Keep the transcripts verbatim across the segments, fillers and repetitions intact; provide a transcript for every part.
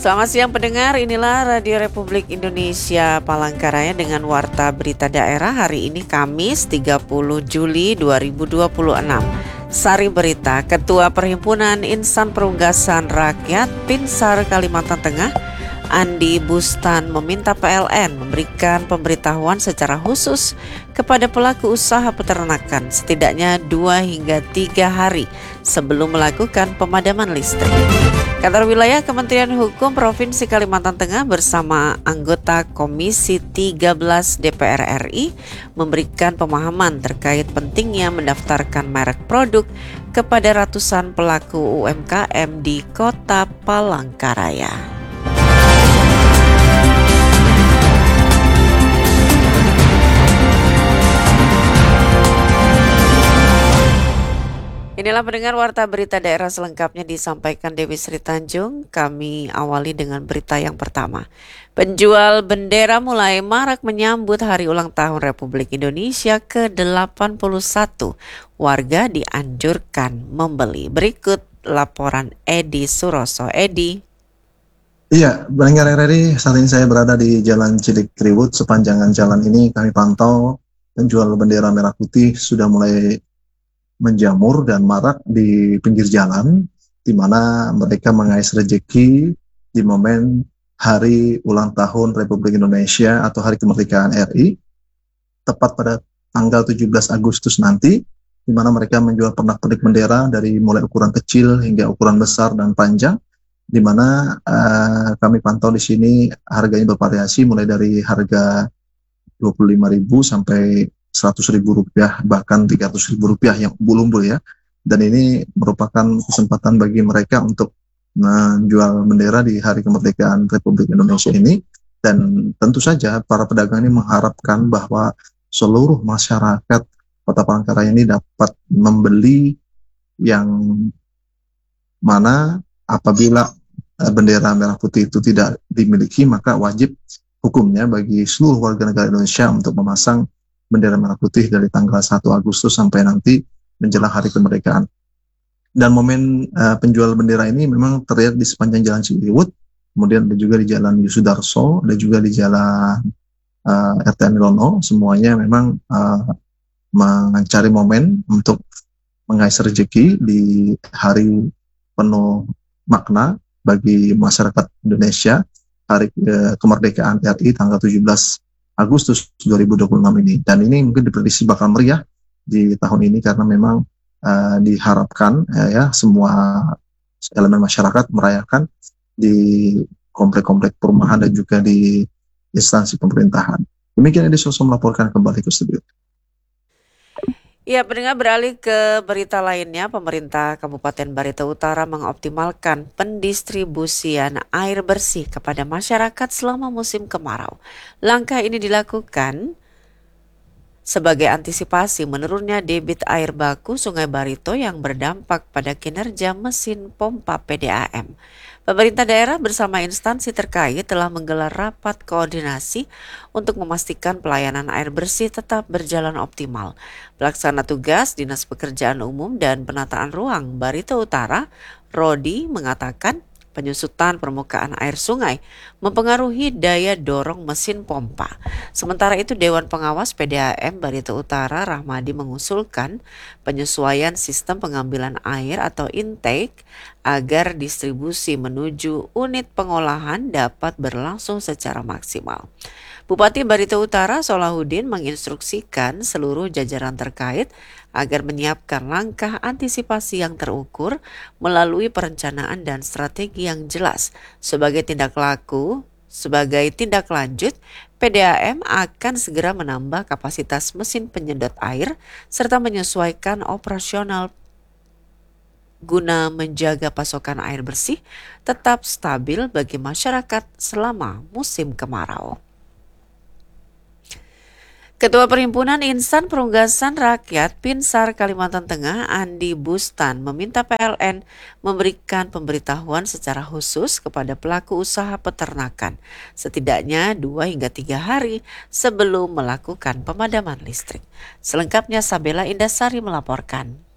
Selamat siang pendengar, inilah Radio Republik Indonesia Palangkaraya dengan Warta Berita Daerah hari ini Kamis tiga puluh Juli dua ribu dua puluh enam. Sari Berita, Ketua Perhimpunan Insan Perunggasan Rakyat Pinsar Kalimantan Tengah, Andi Bustan meminta P L N memberikan pemberitahuan secara khusus kepada pelaku usaha peternakan setidaknya dua hingga tiga hari sebelum melakukan pemadaman listrik. Kantor Wilayah Kementerian Hukum Provinsi Kalimantan Tengah bersama anggota Komisi tiga belas D P R R I memberikan pemahaman terkait pentingnya mendaftarkan merek produk kepada ratusan pelaku U M K M di Kota Palangkaraya. Inilah pendengar Warta Berita Daerah selengkapnya disampaikan Dewi Sri Tanjung. Kami awali dengan berita yang pertama. Penjual bendera mulai marak menyambut hari ulang tahun Republik Indonesia ke delapan puluh satu. Warga dianjurkan membeli. Berikut laporan Edi Suroso. Edi. Iya, pendengar R R I, saat ini saya berada di Jalan Cilik Kriwut. Sepanjang jalan ini kami pantau penjual bendera merah putih sudah mulai menjamur dan marak di pinggir jalan, di mana mereka mengais rejeki di momen hari ulang tahun Republik Indonesia atau Hari Kemerdekaan R I, tepat pada tanggal tujuh belas Agustus nanti, di mana mereka menjual pernak-pernik bendera dari mulai ukuran kecil hingga ukuran besar dan panjang, di mana uh, kami pantau di sini harganya bervariasi mulai dari harga dua puluh lima ribu sampai seratus ribu rupiah, bahkan tiga ratus ribu rupiah yang umbul-umbul ya. Dan ini merupakan kesempatan bagi mereka untuk menjual bendera di Hari Kemerdekaan Republik Indonesia ini. Dan tentu saja para pedagang ini mengharapkan bahwa seluruh masyarakat Kota Palangkaraya ini dapat membeli yang mana apabila bendera merah putih itu tidak dimiliki, maka wajib hukumnya bagi seluruh warga negara Indonesia untuk memasang bendera merah putih dari tanggal satu Agustus sampai nanti menjelang Hari Kemerdekaan. Dan momen uh, penjual bendera ini memang terlihat di sepanjang Jalan Ciliwut, kemudian ada juga di Jalan Yusudarso, ada juga di Jalan uh, R T Nilono. Semuanya memang uh, mencari momen untuk mengais rezeki di hari penuh makna bagi masyarakat Indonesia, Hari uh, Kemerdekaan R I tanggal tujuh belas Agustus dua ribu dua puluh enam ini. Dan ini mungkin diprediksi bakal meriah di tahun ini karena memang uh, diharapkan uh, ya semua elemen masyarakat merayakan di komplek-komplek perumahan dan juga di instansi pemerintahan. Demikian Edi Suroso melaporkan kembali ke studio. Ya, pendengar, beralih ke berita lainnya, pemerintah Kabupaten Barito Utara mengoptimalkan pendistribusian air bersih kepada masyarakat selama musim kemarau. Langkah ini dilakukan sebagai antisipasi menurunnya debit air baku Sungai Barito yang berdampak pada kinerja mesin pompa P D A M. Pemerintah daerah bersama instansi terkait telah menggelar rapat koordinasi untuk memastikan pelayanan air bersih tetap berjalan optimal. Pelaksana tugas Dinas Pekerjaan Umum dan Penataan Ruang Barito Utara, Rodi, mengatakan penyusutan permukaan air sungai mempengaruhi daya dorong mesin pompa. Sementara itu Dewan Pengawas P D A M Barito Utara, Rahmadi, mengusulkan penyesuaian sistem pengambilan air atau intake agar distribusi menuju unit pengolahan dapat berlangsung secara maksimal. Bupati Barito Utara Solahuddin menginstruksikan seluruh jajaran terkait agar menyiapkan langkah antisipasi yang terukur melalui perencanaan dan strategi yang jelas. Sebagai tindak laku, sebagai tindak lanjut, P D A M akan segera menambah kapasitas mesin penyedot air serta menyesuaikan operasional guna menjaga pasokan air bersih tetap stabil bagi masyarakat selama musim kemarau. Ketua Perhimpunan Insan Perunggasan Rakyat Pinsar Kalimantan Tengah, Andi Bustan, meminta P L N memberikan pemberitahuan secara khusus kepada pelaku usaha peternakan setidaknya dua hingga tiga hari sebelum melakukan pemadaman listrik. Selengkapnya Sabela Indasari melaporkan.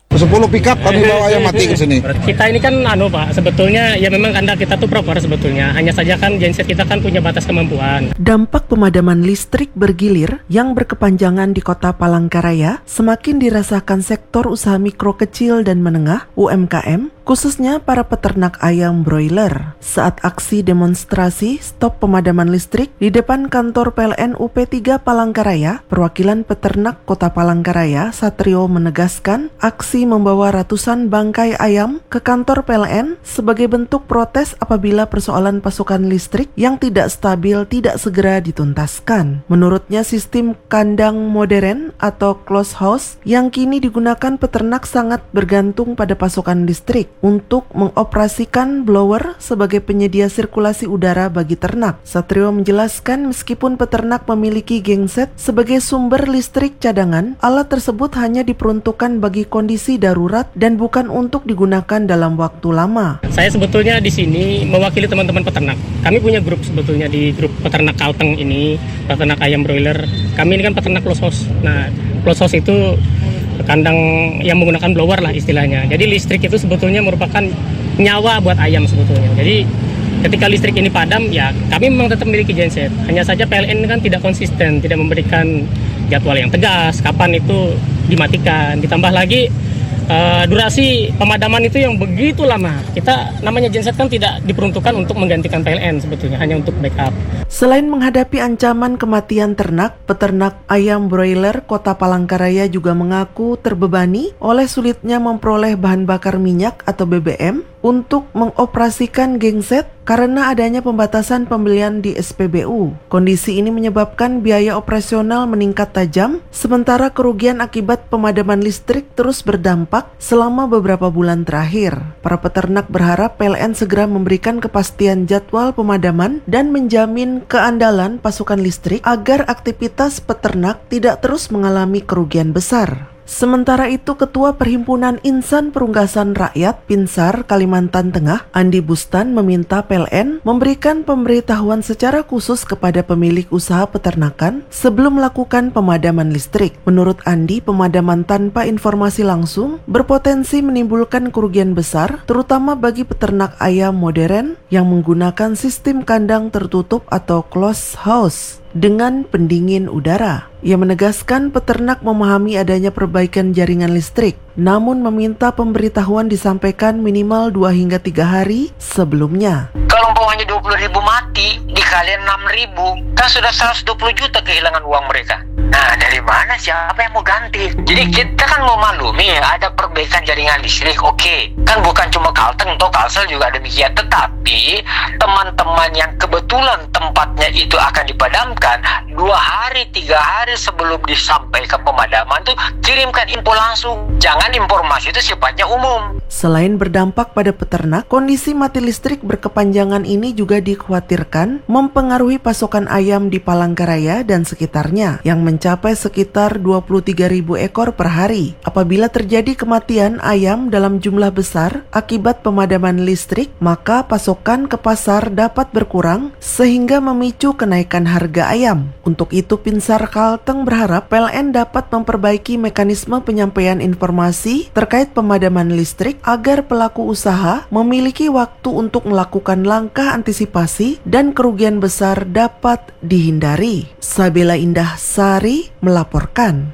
sepuluh pickup kami bawa ayam mati ke sini. Kita ini kan anu Pak, sebetulnya ya memang kandang kita tuh proper sebetulnya. Hanya saja kan genset kita kan punya batas kemampuan. Dampak pemadaman listrik bergilir yang berkepanjangan di Kota Palangkaraya semakin dirasakan sektor usaha mikro kecil dan menengah U M K M, khususnya para peternak ayam broiler. Saat aksi demonstrasi stop pemadaman listrik di depan kantor P L N U P tiga Palangkaraya, perwakilan peternak Kota Palangkaraya, Satrio, menegaskan aksi membawa ratusan bangkai ayam ke kantor P L N sebagai bentuk protes apabila persoalan pasokan listrik yang tidak stabil tidak segera dituntaskan. Menurutnya, sistem kandang modern atau closed house yang kini digunakan peternak sangat bergantung pada pasokan listrik untuk mengoperasikan blower sebagai penyedia sirkulasi udara bagi ternak. Satrio menjelaskan meskipun peternak memiliki genset sebagai sumber listrik cadangan, alat tersebut hanya diperuntukkan bagi kondisi darurat dan bukan untuk digunakan dalam waktu lama. Saya sebetulnya di sini mewakili teman-teman peternak. Kami punya grup sebetulnya di grup peternak Kalteng ini, peternak ayam broiler. Kami ini kan peternak closed house. Nah, closed house itu kandang yang menggunakan blower lah istilahnya. Jadi listrik itu sebetulnya merupakan nyawa buat ayam sebetulnya. Jadi ketika listrik ini padam, ya kami memang tetap memiliki genset. Hanya saja P L N kan tidak konsisten, tidak memberikan jadwal yang tegas, kapan itu dimatikan. Ditambah lagi Uh, durasi pemadaman itu yang begitu lama. Kita namanya genset kan tidak diperuntukkan untuk menggantikan P L N sebetulnya, hanya untuk backup. Selain menghadapi ancaman kematian ternak, peternak ayam broiler Kota Palangkaraya juga mengaku terbebani oleh sulitnya memperoleh bahan bakar minyak atau B B M untuk mengoperasikan genset karena adanya pembatasan pembelian di S P B U. Kondisi ini menyebabkan biaya operasional meningkat tajam, sementara kerugian akibat pemadaman listrik terus berdampak selama beberapa bulan terakhir. Para peternak berharap P L N segera memberikan kepastian jadwal pemadaman dan menjamin keandalan pasokan listrik agar aktivitas peternak tidak terus mengalami kerugian besar. Sementara itu, Ketua Perhimpunan Insan Perunggasan Rakyat Pinsar Kalimantan Tengah, Andi Bustan, meminta P L N memberikan pemberitahuan secara khusus kepada pemilik usaha peternakan sebelum melakukan pemadaman listrik. Menurut Andi, pemadaman tanpa informasi langsung berpotensi menimbulkan kerugian besar, terutama bagi peternak ayam modern yang menggunakan sistem kandang tertutup atau closed house dengan pendingin udara. Ia menegaskan peternak memahami adanya perbaikan jaringan listrik, namun meminta pemberitahuan disampaikan minimal dua hingga tiga hari sebelumnya. Kalau umpamanya dua puluh ribu mati, dikalian enam ribu, kan sudah seratus dua puluh juta kehilangan uang mereka. Nah, dari mana, siapa yang mau ganti? Jadi kita kan mau maklumi ada perbaikan jaringan listrik, oke. Okay. Kan bukan cuma Kalteng atau Kalsel juga demikian. Tetapi teman-teman yang kebetulan tempatnya itu akan dipadamkan, dua hari, tiga hari sebelum disampaikan pemadaman tuh kirimkan info langsung. Jangan informasi itu sifatnya umum. Selain berdampak pada peternak, kondisi mati listrik berkepanjangan ini juga dikhawatirkan mempengaruhi pasokan ayam di Palangkaraya dan sekitarnya yang mencapai sekitar dua puluh tiga ribu ekor per hari. Apabila terjadi kematian ayam dalam jumlah besar akibat pemadaman listrik, maka pasokan ke pasar dapat berkurang sehingga memicu kenaikan harga ayam. Untuk itu, Pinsar Kalteng berharap P L N dapat memperbaiki mekanisme penyampaian informasi terkait pemadaman listrik agar pelaku usaha memiliki waktu untuk melakukan langkah antisipasi dan kerugian besar dapat dihindari. Sabila Indah Sari melaporkan.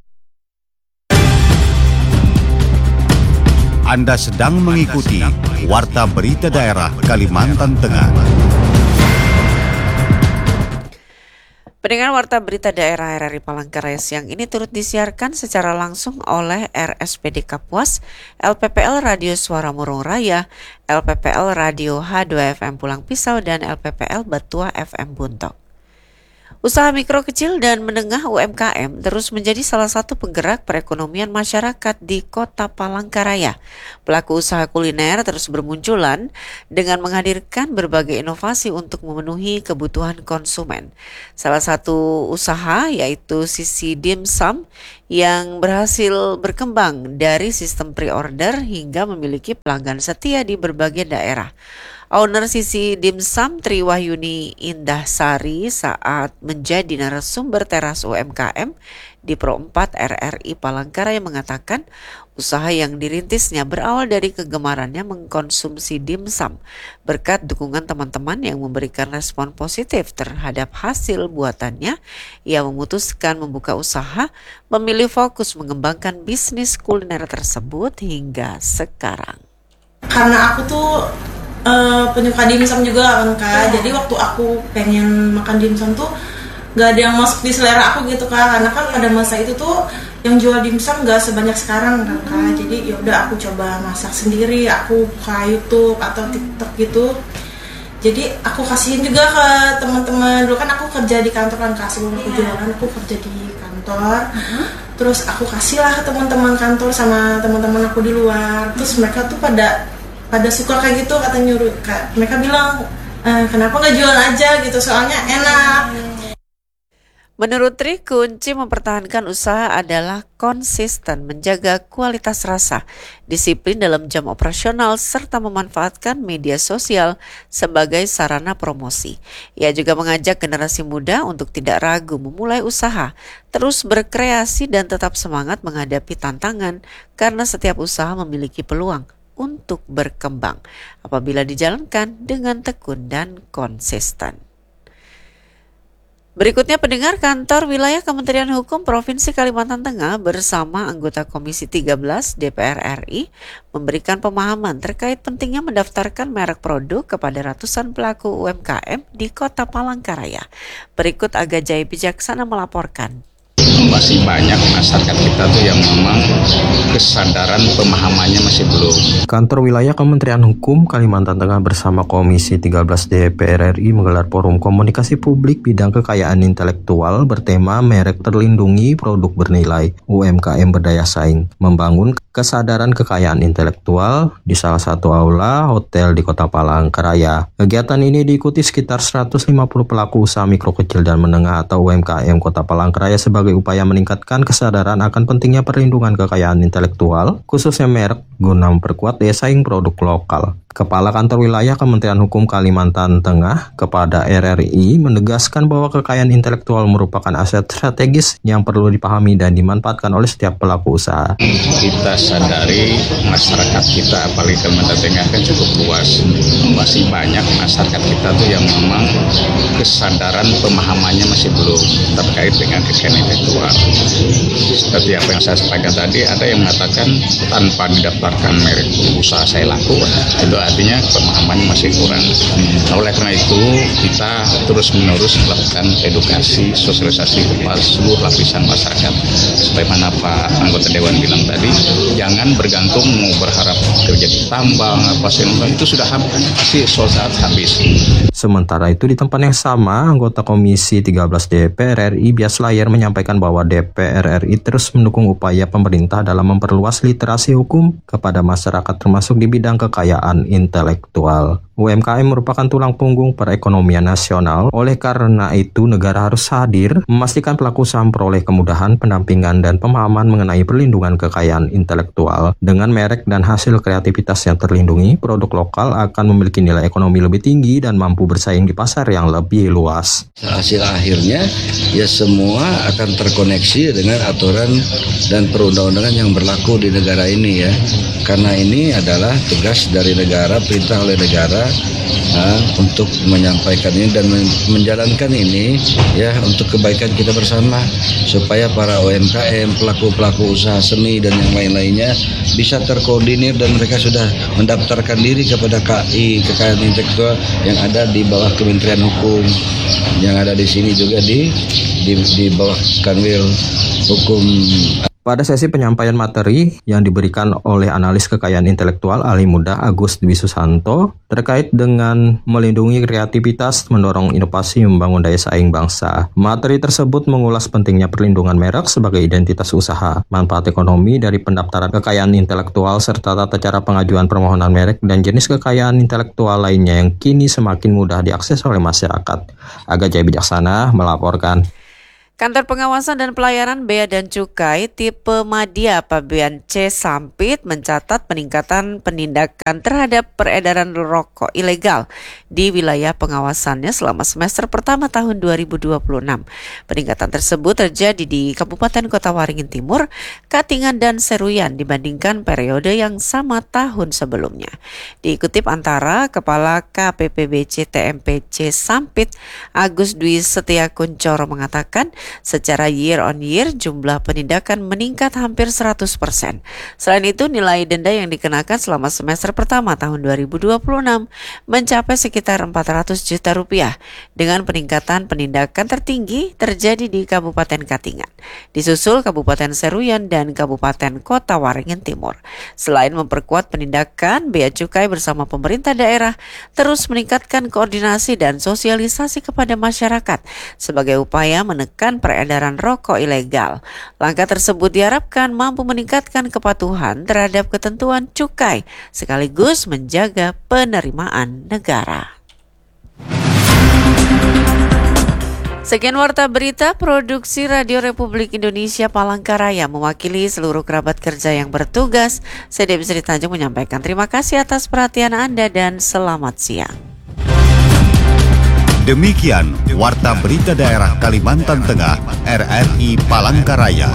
Anda sedang mengikuti Warta Berita Daerah Kalimantan Tengah. Pendengar Warta Berita Daerah R R I Palangkaraya siang ini turut disiarkan secara langsung oleh R S P D Kapuas, L P P L Radio Suara Murung Raya, L P P L Radio H dua F M Pulang Pisau, dan L P P L Batua F M Buntok. Usaha mikro kecil dan menengah U M K M terus menjadi salah satu penggerak perekonomian masyarakat di Kota Palangkaraya. Pelaku usaha kuliner terus bermunculan dengan menghadirkan berbagai inovasi untuk memenuhi kebutuhan konsumen. Salah satu usaha yaitu Sisi Dimsum yang berhasil berkembang dari sistem pre-order hingga memiliki pelanggan setia di berbagai daerah. Owner Sisi Dimsum Tri Wahyuni Indah Sari saat menjadi narasumber teras U M K M di Pro empat R R I Palangkaraya mengatakan Usaha yang dirintisnya berawal dari kegemarannya mengkonsumsi dimsum. Berkat dukungan teman-teman yang memberikan respon positif terhadap hasil buatannya, ia memutuskan membuka usaha, memilih fokus mengembangkan bisnis kuliner tersebut hingga sekarang. Karena aku tuh uh, penyuka dimsum juga kan Kak, jadi waktu aku pengen makan dimsum tuh gak ada yang masuk di selera aku gitu Kak, karena kan pada masa itu tuh yang jual dimsum gak sebanyak sekarang kan Kak. Jadi yaudah aku coba masak sendiri, aku buka YouTube atau TikTok gitu. Jadi aku kasihin juga ke teman-teman. Dulu kan aku kerja di kantor kan Kak, sebelum aku jualan aku kerja di kantor. Terus aku kasih lah ke teman-teman kantor sama teman-teman aku di luar. Terus mereka tuh pada pada suka kayak gitu, kata nyuruh Kak. Mereka bilang e, kenapa nggak jual aja gitu, soalnya enak. Menurut Tri, kunci mempertahankan usaha adalah konsisten menjaga kualitas rasa, disiplin dalam jam operasional, serta memanfaatkan media sosial sebagai sarana promosi. Ia juga mengajak generasi muda untuk tidak ragu memulai usaha, terus berkreasi dan tetap semangat menghadapi tantangan karena setiap usaha memiliki peluang untuk berkembang apabila dijalankan dengan tekun dan konsisten. Berikutnya, pendengar, Kantor Wilayah Kementerian Hukum Provinsi Kalimantan Tengah bersama anggota Komisi tiga belas D P R R I memberikan pemahaman terkait pentingnya mendaftarkan merek produk kepada ratusan pelaku U M K M di Kota Palangkaraya. Berikut Aga Jaya Bijaksana melaporkan. Masih banyak masyarakat kita tuh yang memang kesadaran pemahamannya masih belum. Kantor Wilayah Kementerian Hukum Kalimantan Tengah bersama Komisi tiga belas D P R R I menggelar forum komunikasi publik bidang kekayaan intelektual bertema merek terlindungi produk bernilai U M K M berdaya saing, membangun kesadaran kekayaan intelektual di salah satu aula hotel di Kota Palangkaraya. Kegiatan ini diikuti sekitar seratus lima puluh pelaku usaha mikro kecil dan menengah atau U M K M Kota Palangkaraya sebagai upaya meningkatkan kesadaran akan pentingnya perlindungan kekayaan intelektual, khususnya merek, guna memperkuat daya saing produk lokal. Kepala Kantor Wilayah Kementerian Hukum Kalimantan Tengah kepada R R I menegaskan bahwa kekayaan intelektual merupakan aset strategis yang perlu dipahami dan dimanfaatkan oleh setiap pelaku usaha. Kita sadari masyarakat kita, apalagi Kalimantan Tengah kan cukup luas. Masih banyak masyarakat kita tuh yang memang kesadaran pemahamannya masih belum terkait dengan kekayaan intelektual. Seperti apa yang saya sampaikan tadi, ada yang mengatakan tanpa didaftarkan merek usaha saya laku, itu artinya pemahamannya masih kurang. Nah, oleh karena itu kita terus menerus melakukan edukasi, sosialisasi kepada seluruh lapisan masyarakat. Sebagaimana Pak anggota Dewan bilang tadi, jangan bergantung mau berharap kerja di tambang apa segala itu sudah habis, pasti suatu saat habis. Sementara itu di tempat yang sama, anggota Komisi tiga belas D P R R I Bias Layar menyampaikan bahwa D P R R I terus mendukung upaya pemerintah dalam memperluas literasi hukum kepada masyarakat termasuk di bidang kekayaan intelektual. U M K M merupakan tulang punggung perekonomian nasional, oleh karena itu negara harus hadir memastikan pelaku usaha memperoleh kemudahan, pendampingan, dan pemahaman mengenai perlindungan kekayaan intelektual. Dengan merek dan hasil kreativitas yang terlindungi, produk lokal akan memiliki nilai ekonomi lebih tinggi dan mampu bersaing di pasar yang lebih luas. Hasil akhirnya ya semua akan terkoneksi dengan aturan dan perundang-undangan yang berlaku di negara ini ya. Karena ini adalah tugas dari negara, perintah oleh negara nah, untuk menyampaikan ini dan menjalankan ini ya untuk kebaikan kita bersama, supaya para U M K M, pelaku-pelaku usaha seni dan yang lain-lainnya bisa terkoordinir dan mereka sudah mendaftarkan diri kepada K I, kekayaan intelektual yang ada di bawah Kementerian Hukum, yang ada di sini juga di di, di bawah Kanwil Hukum. Pada sesi penyampaian materi yang diberikan oleh analis kekayaan intelektual ahli muda Agus Dwi Susanto terkait dengan melindungi kreativitas, mendorong inovasi, membangun daya saing bangsa. Materi tersebut mengulas pentingnya perlindungan merek sebagai identitas usaha, manfaat ekonomi dari pendaftaran kekayaan intelektual, serta tata cara pengajuan permohonan merek dan jenis kekayaan intelektual lainnya yang kini semakin mudah diakses oleh masyarakat. Aga Jaya Bijaksana melaporkan. Kantor Pengawasan dan Pelayanan Bea dan Cukai tipe Madya Pabean C Sampit mencatat peningkatan penindakan terhadap peredaran rokok ilegal di wilayah pengawasannya selama semester pertama tahun dua ribu dua puluh enam. Peningkatan tersebut terjadi di Kabupaten Kota Waringin Timur, Katingan, dan Seruyan dibandingkan periode yang sama tahun sebelumnya. Diikutip antara Kepala K P P B C T M P C Sampit, Agus Dwi Setia Kuncoro mengatakan, secara year on year jumlah penindakan meningkat hampir seratus persen. Selain itu, nilai denda yang dikenakan selama semester pertama tahun dua ribu dua puluh enam mencapai sekitar empat ratus juta rupiah dengan peningkatan penindakan tertinggi terjadi di Kabupaten Katingan, disusul Kabupaten Seruyan dan Kabupaten Kota Waringin Timur. Selain memperkuat penindakan, Bea Cukai bersama pemerintah daerah terus meningkatkan koordinasi dan sosialisasi kepada masyarakat sebagai upaya menekan peredaran rokok ilegal. Langkah tersebut diharapkan mampu meningkatkan kepatuhan terhadap ketentuan cukai sekaligus menjaga penerimaan negara. Sekian warta berita produksi Radio Republik Indonesia Palangkaraya mewakili seluruh kerabat kerja yang bertugas. Saya Dewi Sri Tanjung menyampaikan terima kasih atas perhatian Anda dan selamat siang. Demikian Warta Berita Daerah Kalimantan Tengah R R I Palangkaraya.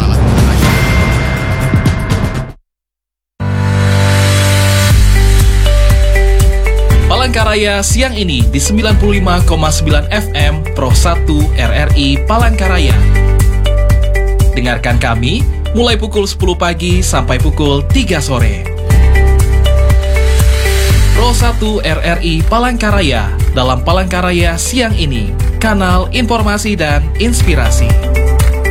Palangkaraya siang ini di sembilan puluh lima koma sembilan F M Pro satu R R I Palangkaraya. Dengarkan kami mulai pukul sepuluh pagi sampai pukul tiga sore. Pro satu R R I Palangkaraya dalam Palangkaraya siang ini, kanal informasi dan inspirasi.